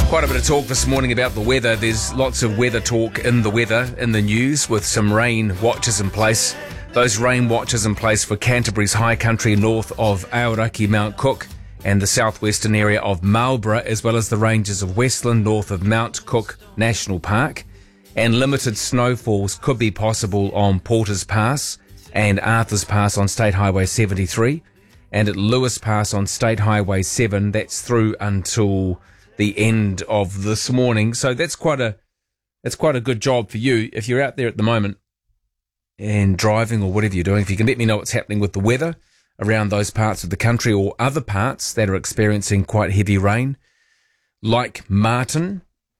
Quite a bit of talk this morning about the weather. There's lots of weather talk in the news with some rain watches in place. Those rain watches in place for Canterbury's high country north of Aoraki, Mount Cook and the southwestern area of Marlborough, as well as the ranges of Westland north of Mount Cook National Park. And limited snowfalls could be possible on Porters Pass and Arthurs Pass on State Highway 73 and at Lewis Pass on State Highway 7. That's through until the end of this morning. So that's quite a good job for you if you're out there at the moment and driving or whatever you're doing. If you can let me know what's happening with the weather around those parts of the country or other parts that are experiencing quite heavy rain, like Martin,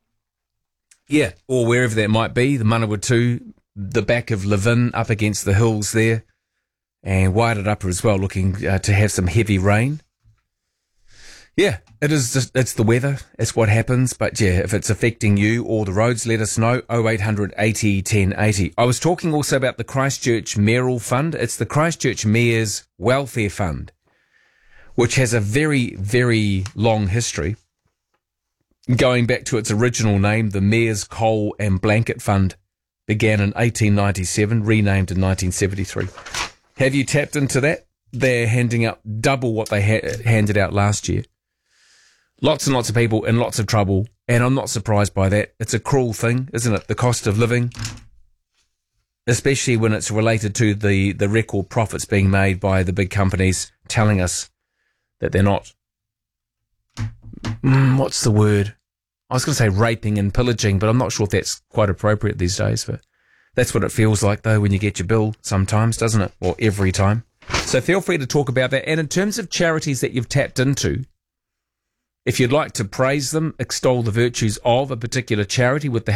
or wherever that might be, the Manawatu, the back of Levin up against the hills there, and Wairarapa as well, looking to have some heavy rain. Yeah, it's the weather, it's what happens, but yeah, if it's affecting you or the roads, let us know, 0800 80 10 80. I was talking also about the Christchurch Mayoral Fund. It's the Christchurch Mayor's Welfare Fund, which has a very, very long history, going back to its original name. The Mayor's Coal and Blanket Fund began in 1897, renamed in 1973. Have you tapped into that? They're handing out double what they handed out last year. Lots and lots of people in lots of trouble, and I'm not surprised by that. It's a cruel thing, isn't it? The cost of living, especially when it's related to the record profits being made by the big companies telling us that they're not, what's the word? I was going to say raping and pillaging, but I'm not sure if that's quite appropriate these days. But that's what it feels like, though, when you get your bill sometimes, doesn't it? Or every time. So feel free to talk about that. And in terms of charities that you've tapped into, if you'd like to praise them, extol the virtues of a particular charity with the